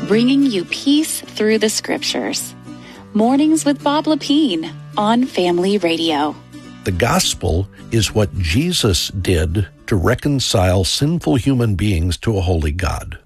bringing you peace through the scriptures. Mornings with Bob Lepine on Family Radio. The gospel is what Jesus did to reconcile sinful human beings to a holy God.